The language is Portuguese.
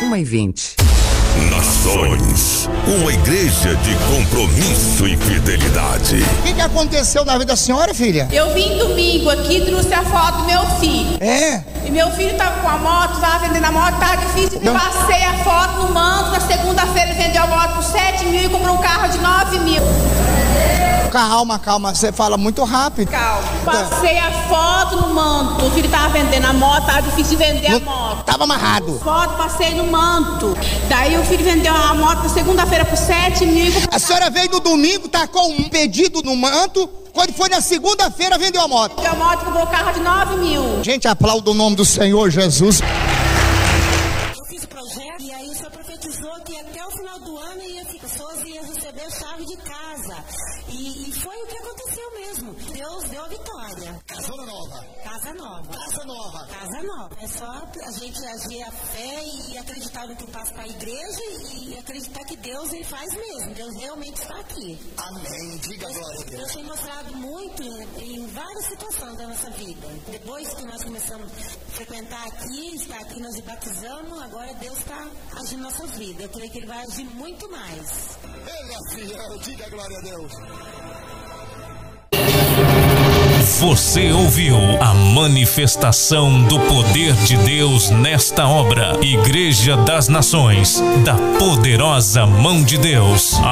1h20. Nações, uma igreja de compromisso e fidelidade. O que aconteceu na vida da senhora, filha? Eu vim domingo aqui, trouxe a foto do meu filho. É? E meu filho tava com a moto, tava vendendo a moto, tava difícil. Eu passei a foto no manto, na segunda-feira ele vendeu a moto por 7 mil e comprou um carro de 9 mil. Calma, você fala muito rápido. Calma. Passei a foto no manto, o filho tava vendendo a moto, tava difícil de vender a moto. Tava amarrado. Foto, passei no manto. Daí o filho vendeu a moto na segunda-feira por 7 mil. A senhora veio no domingo, tacou um pedido no manto. Quando foi na segunda-feira, vendeu a moto. Vendeu a moto e comprou um carro de 9 mil. Gente, aplauda o nome do Senhor Jesus. Eu fiz o projeto e aí o senhor profetizou que até o final do ano as pessoas iam receber chave de casa. E foi o que aconteceu mesmo. Deus deu a vitória. Casa nova. Casa nova. Casa nova. Casa nova. É só a gente agir a fé e acreditar no que passa para a igreja e acreditar que Deus ele faz mesmo. Deus realmente está aqui. Amém. Diga a glória a Deus. Deus tem mostrado muito em várias situações da nossa vida. Depois que nós começamos a frequentar aqui, estar aqui, nós batizamos, agora Deus está agindo em nossas vidas. Eu creio que Ele vai agir muito mais. Ele é fiel. Diga a glória a Deus. Você ouviu a manifestação do poder de Deus nesta obra. Igreja das Nações, da poderosa mão de Deus.